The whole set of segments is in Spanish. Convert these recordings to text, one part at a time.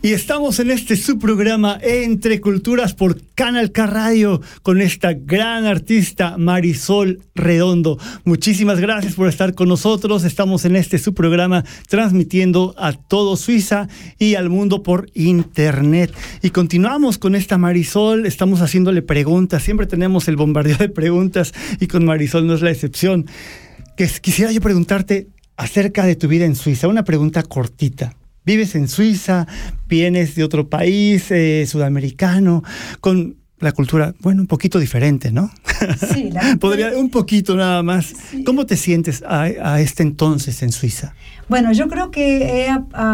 Y estamos en este subprograma Entre Culturas por Canal K Radio con esta gran artista Marisol Redondo. Muchísimas gracias por estar con nosotros. Estamos en este subprograma transmitiendo a todo Suiza y al mundo por internet. Y continuamos con esta Marisol, estamos haciéndole preguntas. Siempre tenemos el bombardeo de preguntas y con Marisol no es la excepción. Quisiera yo preguntarte acerca de tu vida en Suiza. Una pregunta cortita. Vives en Suiza, vienes de otro país, sudamericano, con la cultura, bueno, un poquito diferente, ¿no? Sí, Podría, un poquito nada más. Sí. ¿Cómo te sientes a este entonces en Suiza? Bueno, yo creo que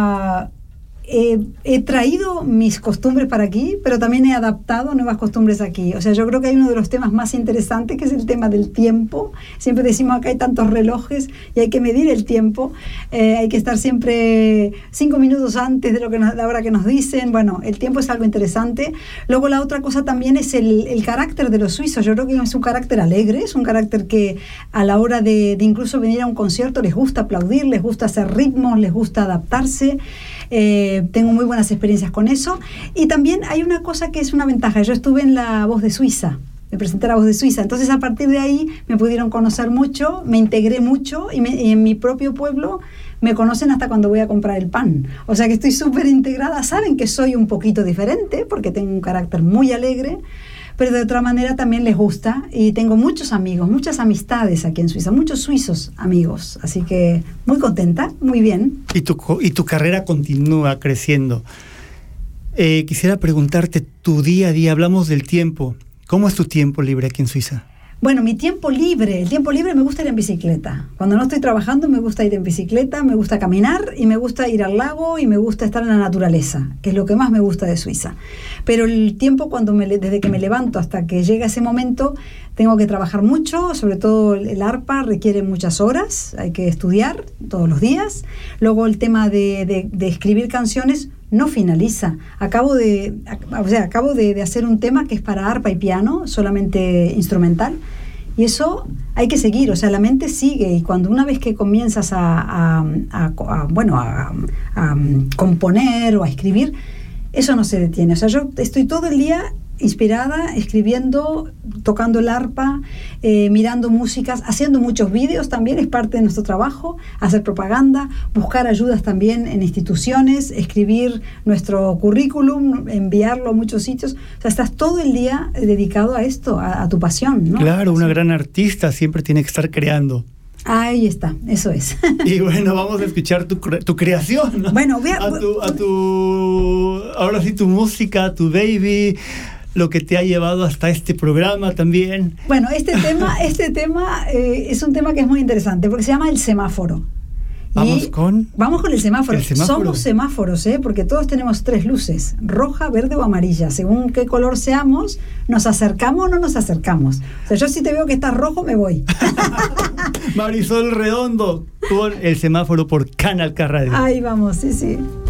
he traído mis costumbres para aquí, pero también he adaptado nuevas costumbres aquí. O sea, yo creo que hay uno de los temas más interesantes, que es el tema del tiempo. Siempre decimos acá hay tantos relojes y hay que medir el tiempo. Hay que estar siempre 5 minutos antes de la hora que nos dicen. Bueno, el tiempo es algo interesante. Luego la otra cosa también es el carácter de los suizos. Yo creo que es un carácter alegre, es un carácter que a la hora de incluso venir a un concierto les gusta aplaudir, les gusta hacer ritmos, les gusta adaptarse. Tengo muy buenas experiencias con eso. Y también hay una cosa que es una ventaja. Yo estuve en La Voz de Suiza, me presenté a La Voz de Suiza, entonces a partir de ahí me pudieron conocer mucho, me integré mucho y en mi propio pueblo me conocen hasta cuando voy a comprar el pan. O sea que estoy súper integrada. Saben que soy un poquito diferente porque tengo un carácter muy alegre, pero de otra manera también les gusta, y tengo muchos amigos, muchas amistades aquí en Suiza, muchos suizos amigos, así que muy contenta, muy bien. Y tu carrera continúa creciendo. Quisiera preguntarte tu día a día, hablamos del tiempo. ¿Cómo es tu tiempo libre aquí en Suiza? Bueno, el tiempo libre me gusta ir en bicicleta. Cuando no estoy trabajando me gusta ir en bicicleta, me gusta caminar y me gusta ir al lago y me gusta estar en la naturaleza, que es lo que más me gusta de Suiza. Pero el tiempo desde que me levanto hasta que llega ese momento, tengo que trabajar mucho, sobre todo el arpa requiere muchas horas, hay que estudiar todos los días. Luego el tema de escribir canciones no finaliza. Acabo de hacer un tema que es para arpa y piano, solamente instrumental, y eso hay que seguir, o sea, la mente sigue, y cuando una vez que comienzas a componer o a escribir, eso no se detiene. O sea, yo estoy todo el día inspirada, escribiendo, tocando el arpa, mirando músicas, haciendo muchos vídeos también, es parte de nuestro trabajo, hacer propaganda, buscar ayudas también en instituciones, escribir nuestro currículum, enviarlo a muchos sitios. O sea, estás todo el día dedicado a esto, a tu pasión, ¿no? Claro, una gran artista siempre tiene que estar creando. Ahí está, eso es. Y bueno, vamos a escuchar tu creación, ¿no? Bueno, ahora sí, tu música, tu baby, lo que te ha llevado hasta este programa también. Bueno, este tema es un tema que es muy interesante porque se llama El Semáforo. Vamos con el semáforo. Somos semáforos, porque todos tenemos 3 luces: roja, verde o amarilla. Según qué color seamos, nos acercamos o no nos acercamos. O sea, yo si te veo que estás rojo, me voy. Marisol Redondo con El Semáforo por Canal K Radio. Ahí vamos, sí.